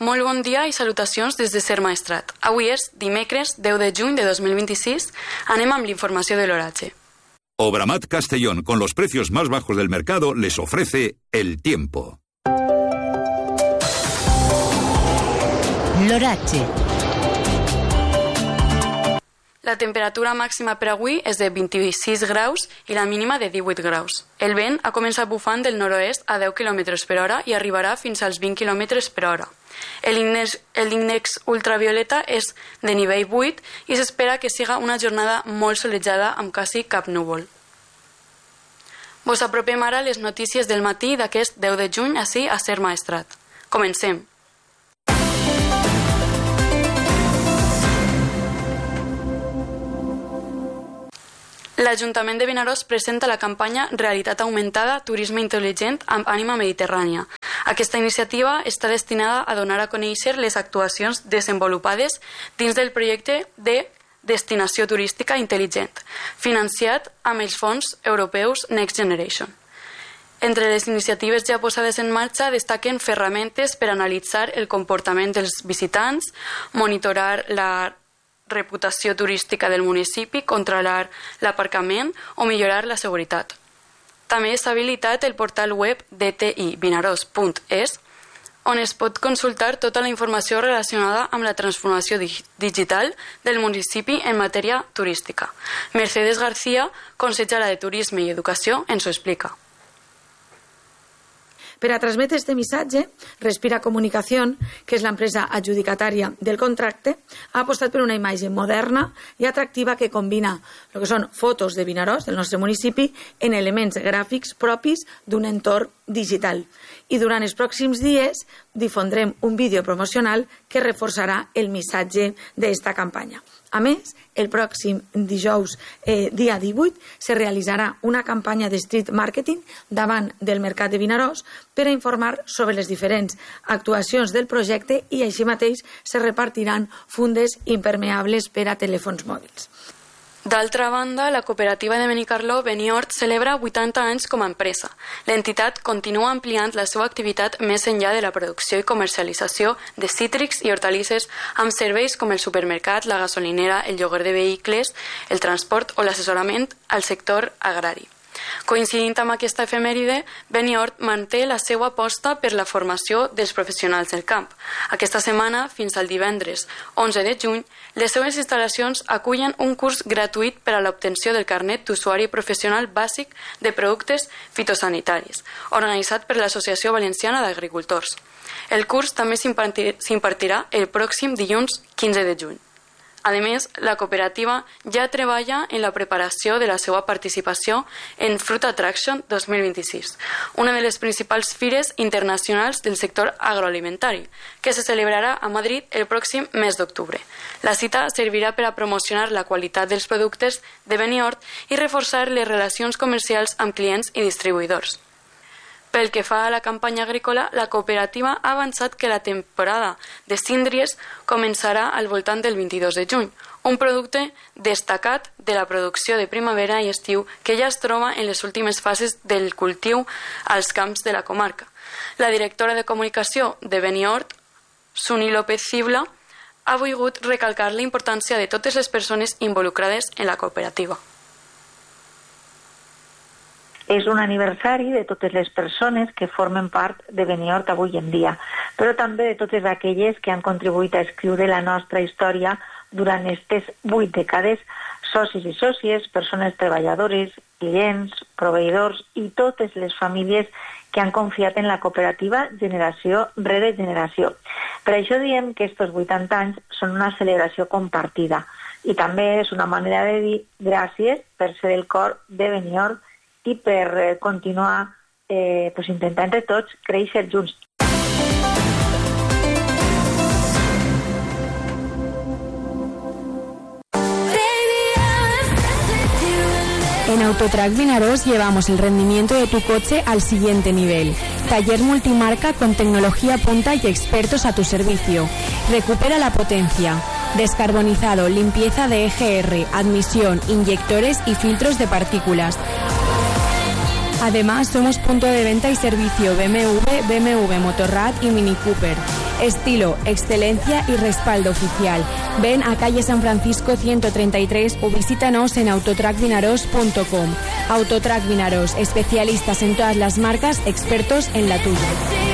Molt bon dia i salutacions des de Ser Maestrat. Avui és dimecres 10 de juny de 2026. Anem amb l'informació de l'oratge. Obramat Castellón, con los precios más bajos del mercado, les ofrece el tiempo. L'oratge. La temperatura màxima per avui és de 26 graus i la mínima de 18 graus. El vent ha començat bufant del nord-oest a 10 km per hora i arribarà fins als 20 km per hora. L'índex ultravioleta és de nivell 8 i s'espera que siga una jornada molt solejada amb quasi cap núvol. Vos apropem ara les notícies del matí d'aquest 10 de juny ací a Ser Maestrat. Comencem. L'Ajuntament de Vinaròs presenta la campanya Realitat Augmentada, Turisme Intel·ligent amb ànima mediterrània. Aquesta iniciativa està destinada a donar a conèixer les actuacions desenvolupades dins del projecte de Destinació Turística Intel·ligent, financiat amb els fons europeus Next Generation. Entre les iniciatives ja posades en marxa destaquen ferramentes per analitzar el comportament dels visitants, monitorar la reputació turística del municipi, controlar l'aparcament o millorar la seguretat. També s'ha habilitat el portal web dti-vinaròs.es, on es pot consultar tota la informació relacionada amb la transformació digital del municipi en matèria turística. Mercedes García, consellera de Turisme i Educació, ens ho explica. Per a transmetre este missatge, Respira Comunicación, que és l'empresa adjudicatària del contracte, ha apostat per una imatge moderna i atractiva que combina el que són fotos de Vinaròs, del nostre municipi, en elements gràfics propis d'un entorn digital. I durant els pròxims dies difondrem un vídeo promocional que reforçarà el missatge d'esta campanya. A més, el pròxim dijous, dia 18, se realitzarà una campanya de street marketing davant del Mercat de Vinaròs per a informar sobre les diferents actuacions del projecte i així mateix se repartiran fundes impermeables per a telèfons mòbils. D'altra banda, la cooperativa de Benicarló, Beniort, celebra 80 anys com a empresa. L'entitat continua ampliant la seva activitat més enllà de la producció i comercialització de cítrics i hortalisses amb serveis com el supermercat, la gasolinera, el lloguer de vehicles, el transport o l'assessorament al sector agrari. Coincidint amb aquesta efemèride, Beniort manté la seva aposta per la formació dels professionals del camp. Aquesta setmana, fins al divendres 11 de juny, les seves instal·lacions acullen un curs gratuït per a l'obtenció del carnet d'usuari professional bàsic de productes fitosanitaris, organitzat per l'Associació Valenciana d'Agricultors. El curs també s'impartirà el pròxim dilluns 15 de juny. A més, la cooperativa ja treballa en la preparació de la seva participació en Fruit Attraction 2026, una de les principals fires internacionals del sector agroalimentari, que se celebrarà a Madrid el pròxim mes d'octubre. La cita servirà per a promocionar la qualitat dels productes de Beniort i reforçar les relacions comercials amb clients i distribuïdors. Pel que fa a la campanya agrícola, la cooperativa ha avançat que la temporada de síndries començarà al voltant del 22 de juny, un producte destacat de la producció de primavera i estiu que ja es troba en les últimes fases del cultiu als camps de la comarca. La directora de comunicació de Beniort, Suni López Cibla, ha volgut recalcar la importància de totes les persones involucrades en la cooperativa. És un aniversari de totes les persones que formen part de Beniort avui en dia, però també de totes aquelles que han contribuït a escriure la nostra història durant aquestes 8 dècades, socis i sòcies, persones treballadores, clients, proveïdors i totes les famílies que han confiat en la cooperativa generació rere generació. Per això diem que aquests 80 anys són una celebració compartida i també és una manera de dir gràcies per ser el cor de Beniort i per continuar intentant entre tots créixer junts. En Autotrac Vinaròs llevamos el rendimiento de tu coche al siguiente nivel. Taller multimarca con tecnología punta y expertos a tu servicio. Recupera la potencia. Descarbonizado, limpieza de EGR, admisión, inyectores y filtros de partículas. Además, somos punto de venta y servicio BMW Motorrad y Mini Cooper. Estilo, excelencia y respaldo oficial. Ven a calle San Francisco 133 o visítanos en autotrackvinaros.com. Autotrack Vinaros, especialistas en todas las marcas, expertos en la tuya.